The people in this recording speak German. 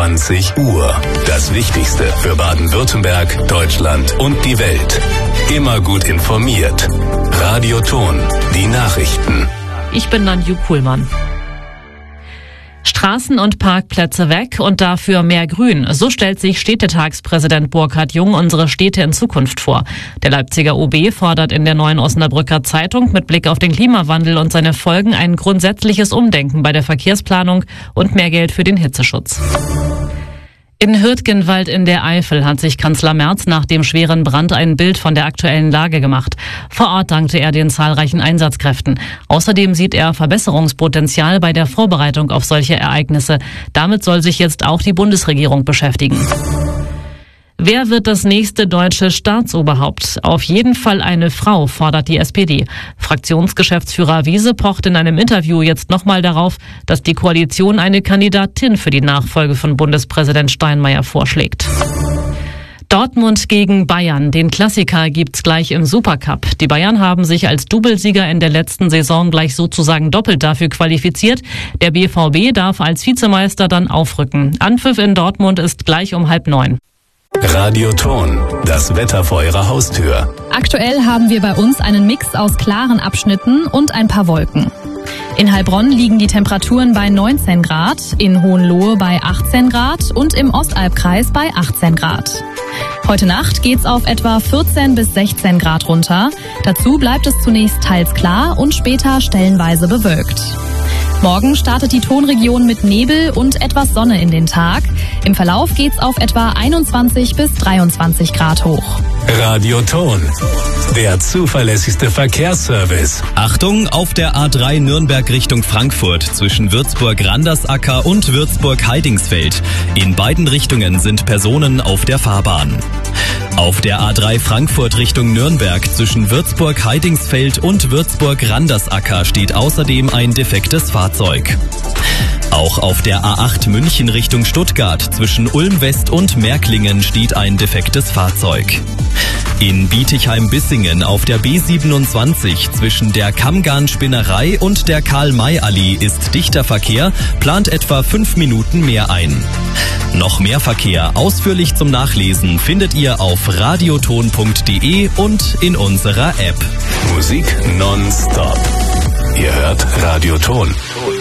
20 Uhr. Das Wichtigste für Baden-Württemberg, Deutschland und die Welt. Immer gut informiert. Radio Thon, die Nachrichten. Ich bin Nanju Kuhlmann. Straßen und Parkplätze weg und dafür mehr Grün. So stellt sich Städtetagspräsident Burkhard Jung unsere Städte in Zukunft vor. Der Leipziger OB fordert in der Neuen Osnabrücker Zeitung mit Blick auf den Klimawandel und seine Folgen ein grundsätzliches Umdenken bei der Verkehrsplanung und mehr Geld für den Hitzeschutz. In Hürtgenwald in der Eifel hat sich Kanzler Merz nach dem schweren Brand ein Bild von der aktuellen Lage gemacht. Vor Ort dankte er den zahlreichen Einsatzkräften. Außerdem sieht er Verbesserungspotenzial bei der Vorbereitung auf solche Ereignisse. Damit soll sich jetzt auch die Bundesregierung beschäftigen. Wer wird das nächste deutsche Staatsoberhaupt? Auf jeden Fall eine Frau, fordert die SPD. Fraktionsgeschäftsführer Wiese pocht in einem Interview jetzt nochmal darauf, dass die Koalition eine Kandidatin für die Nachfolge von Bundespräsident Steinmeier vorschlägt. Dortmund gegen Bayern. Den Klassiker gibt's gleich im Supercup. Die Bayern haben sich als Doublesieger in der letzten Saison gleich sozusagen doppelt dafür qualifiziert. Der BVB darf als Vizemeister dann aufrücken. Anpfiff in Dortmund ist gleich um 8:30. Radio Thon, das Wetter vor Ihrer Haustür. Aktuell haben wir bei uns einen Mix aus klaren Abschnitten und ein paar Wolken. In Heilbronn liegen die Temperaturen bei 19 Grad, in Hohenlohe bei 18 Grad und im Ostalbkreis bei 18 Grad. Heute Nacht geht's auf etwa 14 bis 16 Grad runter. Dazu bleibt es zunächst teils klar und später stellenweise bewölkt. Morgen startet die Thonregion mit Nebel und etwas Sonne in den Tag. Im Verlauf geht's auf etwa 21 bis 23 Grad hoch. Radio Thon, der zuverlässigste Verkehrsservice. Achtung, auf der A3 Nürnberg Richtung Frankfurt zwischen Würzburg-Randersacker und Würzburg-Heidingsfeld. In beiden Richtungen sind Personen auf der Fahrbahn. Auf der A3 Frankfurt Richtung Nürnberg zwischen Würzburg-Heidingsfeld und Würzburg-Randersacker steht außerdem ein defektes Fahrzeug. Auch auf der A8 München Richtung Stuttgart zwischen Ulm-West und Märklingen steht ein defektes Fahrzeug. In Bietigheim-Bissingen auf der B27 zwischen der Kammgarn-Spinnerei und der Karl-May-Allee ist dichter Verkehr, plant etwa 5 Minuten mehr ein. Noch mehr Verkehr ausführlich zum Nachlesen findet ihr auf radiothon.de und in unserer App. Musik nonstop. Ihr hört Radio Thon.